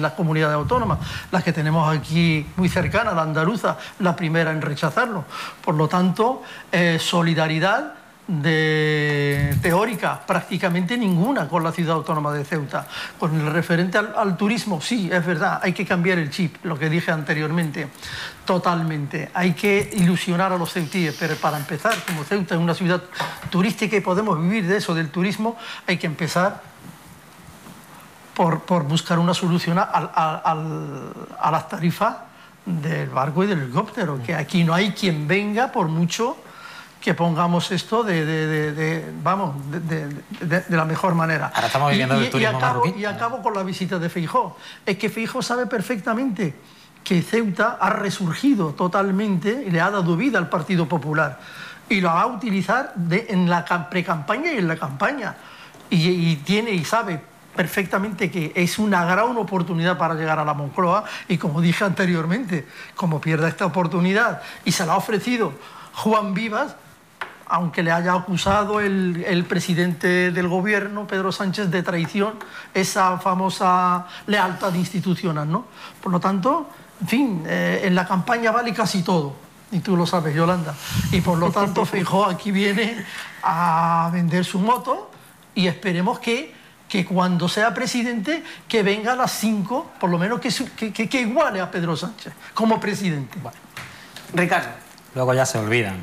las comunidades autónomas, las que tenemos aquí muy cercanas, la andaluza, la primera en rechazarlo. Por lo tanto, solidaridad teórica, prácticamente ninguna con la ciudad autónoma de Ceuta. Con el referente al turismo, sí, es verdad, hay que cambiar el chip, lo que dije anteriormente, totalmente. Hay que ilusionar a los ceutíes, pero para empezar, como Ceuta es una ciudad turística y podemos vivir de eso, del turismo, hay que empezar por buscar una solución a las tarifas del barco y del helicóptero, que aquí no hay quien venga por mucho que pongamos esto de la mejor manera. Ahora estamos viviendo el turismo marroquí. Y acabo con la visita de Feijóo. Es que Feijóo sabe perfectamente que Ceuta ha resurgido totalmente y le ha dado vida al Partido Popular. Y lo va a utilizar en la pre-campaña y en la campaña. Y sabe perfectamente que es una gran oportunidad para llegar a la Moncloa. Y como dije anteriormente, como pierda esta oportunidad y se la ha ofrecido Juan Vivas, aunque le haya acusado el presidente del gobierno, Pedro Sánchez, de traición, esa famosa lealtad institucional, ¿no? Por lo tanto, en fin, en la campaña vale casi todo, y tú lo sabes, Yolanda. Y por lo tanto, Feijóo aquí viene a vender su moto y esperemos que cuando sea presidente, que venga a las 5, por lo menos que iguale a Pedro Sánchez como presidente. Bueno. Ricardo. Luego ya se olvidan.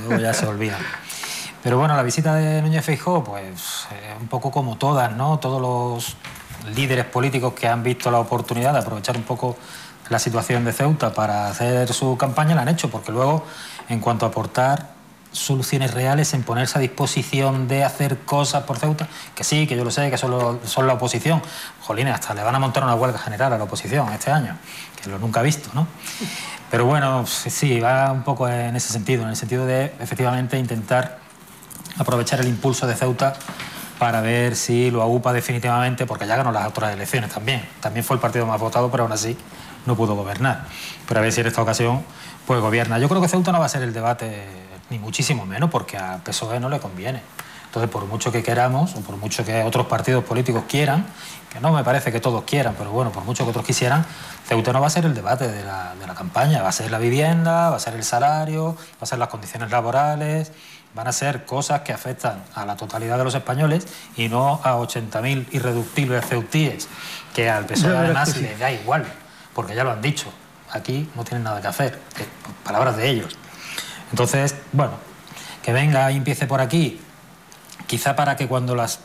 Pero bueno, la visita de Núñez Feijóo, pues un poco como todas, ¿no? Todos los líderes políticos que han visto la oportunidad de aprovechar un poco la situación de Ceuta para hacer su campaña la han hecho, porque luego, en cuanto a aportar soluciones reales, en ponerse a disposición de hacer cosas por Ceuta, que sí, que yo lo sé, que son la oposición. Jolines, hasta le van a montar una huelga general a la oposición este año, que lo nunca he visto, ¿no? Pero bueno, sí, va un poco en ese sentido, en el sentido de, efectivamente, intentar aprovechar el impulso de Ceuta para ver si lo aupa definitivamente, porque ya ganó las otras elecciones también. También fue el partido más votado, pero aún así no pudo gobernar. Pero a ver si en esta ocasión pues gobierna. Yo creo que Ceuta no va a ser el debate, ni muchísimo menos, porque a PSOE no le conviene. Entonces, por mucho que queramos, o por mucho que otros partidos políticos quieran, que no me parece que todos quieran, pero bueno, por mucho que otros quisieran, Ceuta no va a ser el debate de la campaña. Va a ser la vivienda, va a ser el salario, va a ser las condiciones laborales, van a ser cosas que afectan a la totalidad de los españoles y no a 80.000 irreductibles ceutíes, que al PSOE además les da igual, porque ya lo han dicho, aquí no tienen nada que hacer, palabras de ellos. Entonces, bueno, que venga y empiece por aquí, quizá para que cuando los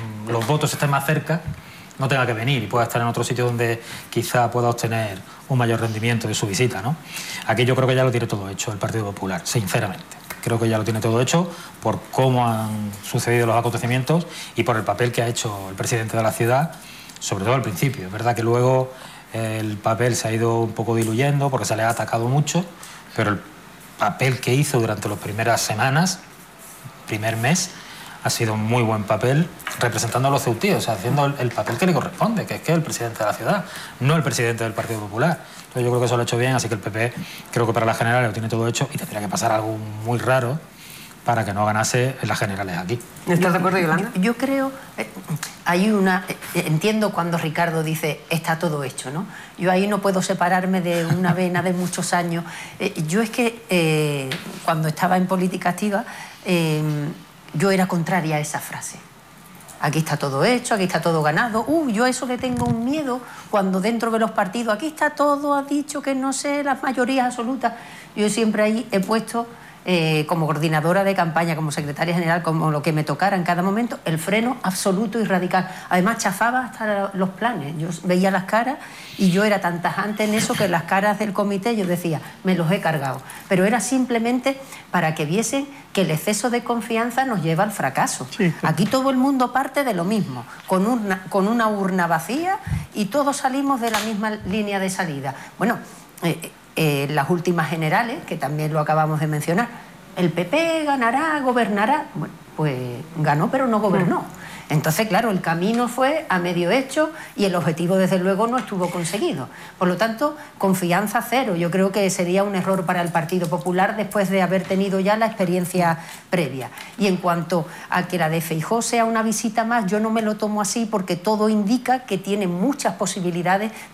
votos estén más cerca no tenga que venir y pueda estar en otro sitio donde quizá pueda obtener un mayor rendimiento de su visita, ¿no? Aquí yo creo que ya lo tiene todo hecho el Partido Popular, sinceramente. Creo que ya lo tiene todo hecho por cómo han sucedido los acontecimientos y por el papel que ha hecho el presidente de la ciudad, sobre todo al principio. Es verdad que luego el papel se ha ido un poco diluyendo porque se le ha atacado mucho, pero el papel que hizo durante las primeras semanas, primer mes, ha sido un muy buen papel representando a los ceutíes, o sea, haciendo el papel que le corresponde, que es el presidente de la ciudad, no el presidente del Partido Popular. Entonces yo creo que eso lo ha hecho bien, así que el PP creo que para las generales lo tiene todo hecho y tendría que pasar algo muy raro para que no ganase en las generales aquí. ¿Estás de acuerdo, Yolanda? Yo creo, entiendo cuando Ricardo dice está todo hecho, ¿no? Yo ahí no puedo separarme de una vena de muchos años. Yo es que cuando estaba en política activa yo era contraria a esa frase. Aquí está todo hecho, aquí está todo ganado. Yo a eso le tengo un miedo cuando dentro de los partidos, aquí está todo, ha dicho que no sé, las mayorías absolutas. Yo siempre ahí he puesto, como coordinadora de campaña, como secretaria general, como lo que me tocara en cada momento, el freno absoluto y radical. Además, chafaba hasta los planes. Yo veía las caras y yo era tan tajante en eso que las caras del comité yo decía, me los he cargado. Pero era simplemente para que viesen que el exceso de confianza nos lleva al fracaso. Sí. Aquí todo el mundo parte de lo mismo, con una urna vacía y todos salimos de la misma línea de salida. Bueno, las últimas generales, que también lo acabamos de mencionar, el PP ganará, gobernará. Bueno, pues ganó pero no gobernó. Entonces, claro, el camino fue a medio hecho y el objetivo, desde luego, no estuvo conseguido. Por lo tanto, confianza cero. Yo creo que sería un error para el Partido Popular después de haber tenido ya la experiencia previa. Y en cuanto a que la de Feijóo sea una visita más, yo no me lo tomo así porque todo indica que tiene muchas posibilidades